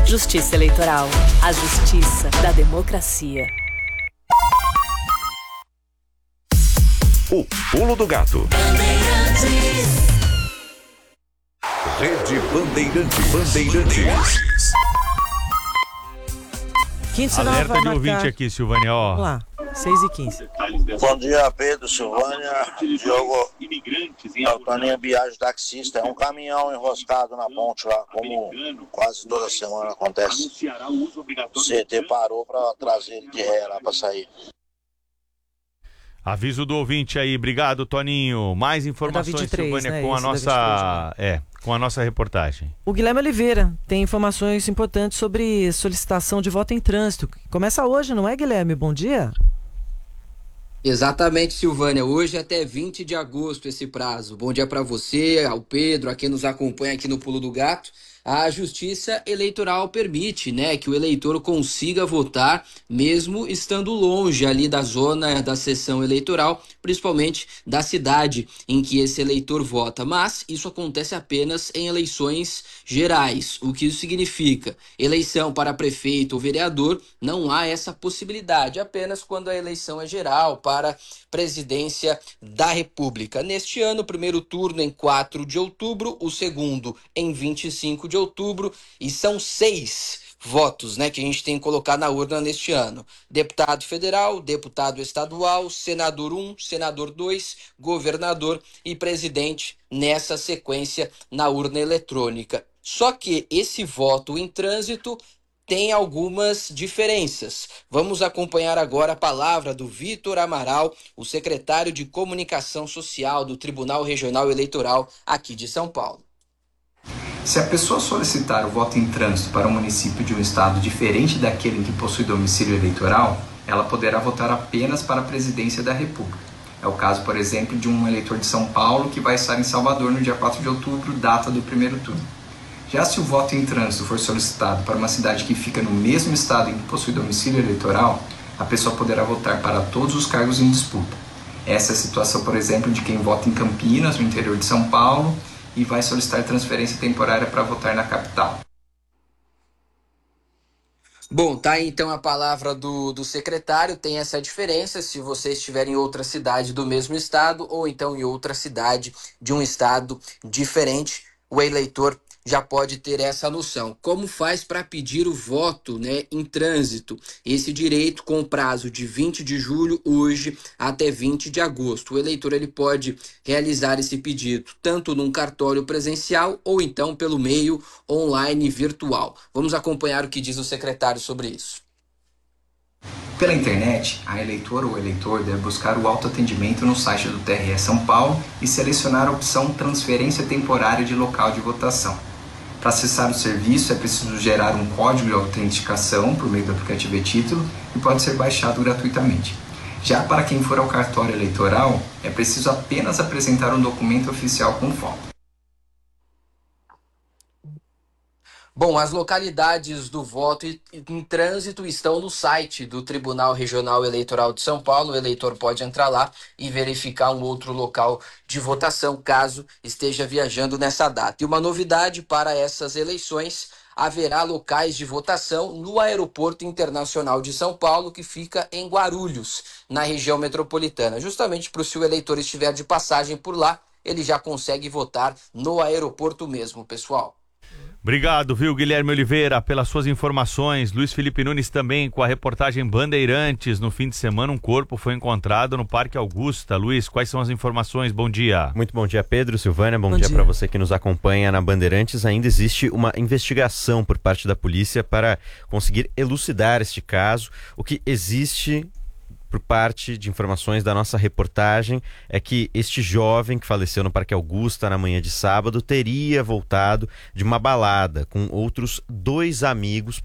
Justiça Eleitoral. A justiça da democracia. O Pulo do Gato. Rede Bandeirantes. Alerta de ouvinte aqui, Silvânia. Ó. Vamos lá, 6h15. Bom dia, Pedro, Silvânia, Diogo, Toninho Biagio, taxista. É um caminhão enroscado na ponte lá, como quase toda semana acontece. O CT parou para trazer ele de ré lá para sair. Aviso do ouvinte aí, obrigado, Toninho. Mais informações, 23, Silvânia, né? com a Esse nossa, com a nossa reportagem. O Guilherme Oliveira tem informações importantes sobre solicitação de voto em trânsito. Começa hoje, não é, Guilherme? Bom dia. Exatamente, Silvânia. Hoje até 20 de agosto esse prazo. Bom dia para você, ao Pedro, a quem nos acompanha aqui no Pulo do Gato. A Justiça Eleitoral permite, que o eleitor consiga votar mesmo estando longe ali da zona da sessão eleitoral, principalmente da cidade em que esse eleitor vota. Mas isso acontece apenas em eleições gerais. O que isso significa? Eleição para prefeito ou vereador, não há essa possibilidade, apenas quando a eleição é geral para presidência da República. Neste ano, o primeiro turno em 4 de outubro, o segundo em 25 de outubro, e são 6 votos, que a gente tem que colocar na urna neste ano. Deputado federal, deputado estadual, senador 1, senador 2, governador e presidente nessa sequência na urna eletrônica. Só que esse voto em trânsito tem algumas diferenças. Vamos acompanhar agora a palavra do Vitor Amaral, o secretário de Comunicação Social do Tribunal Regional Eleitoral aqui de São Paulo. Se a pessoa solicitar o voto em trânsito para um município de um estado diferente daquele em que possui domicílio eleitoral, ela poderá votar apenas para a presidência da República. É o caso, por exemplo, de um eleitor de São Paulo que vai estar em Salvador no dia 4 de outubro, data do primeiro turno. Já se o voto em trânsito for solicitado para uma cidade que fica no mesmo estado em que possui domicílio eleitoral, a pessoa poderá votar para todos os cargos em disputa. Essa é a situação, por exemplo, de quem vota em Campinas, no interior de São Paulo, e vai solicitar transferência temporária para votar na capital. Bom, tá aí então a palavra do secretário. Tem essa diferença se você estiver em outra cidade do mesmo estado ou então em outra cidade de um estado diferente. O eleitor já pode ter essa noção. Como faz para pedir o voto em trânsito? Esse direito com prazo de 20 de julho, hoje, até 20 de agosto. O eleitor ele pode realizar esse pedido tanto num cartório presencial ou então pelo meio online virtual. Vamos acompanhar o que diz o secretário sobre isso. Pela internet, a eleitora ou eleitor deve buscar o autoatendimento no site do TRE São Paulo e selecionar a opção Transferência Temporária de Local de Votação. Para acessar o serviço é preciso gerar um código de autenticação por meio do aplicativo e-Título e pode ser baixado gratuitamente. Já para quem for ao cartório eleitoral, é preciso apenas apresentar um documento oficial com foto. Bom, as localidades do voto em trânsito estão no site do Tribunal Regional Eleitoral de São Paulo. O eleitor pode entrar lá e verificar um outro local de votação, caso esteja viajando nessa data. E uma novidade para essas eleições: haverá locais de votação no Aeroporto Internacional de São Paulo, que fica em Guarulhos, na região metropolitana. Justamente para se o eleitor estiver de passagem por lá, ele já consegue votar no aeroporto mesmo, pessoal. Obrigado, Guilherme Oliveira, pelas suas informações. Luiz Felipe Nunes também com a reportagem Bandeirantes. No fim de semana, um corpo foi encontrado no Parque Augusta. Luiz, quais são as informações? Bom dia. Muito bom dia, Pedro, Silvânia. Bom dia para você que nos acompanha na Bandeirantes. Ainda existe uma investigação por parte da polícia para conseguir elucidar este caso. O que existe por parte de informações da nossa reportagem é que este jovem que faleceu no Parque Augusta na manhã de sábado teria voltado de uma balada com outros 2 amigos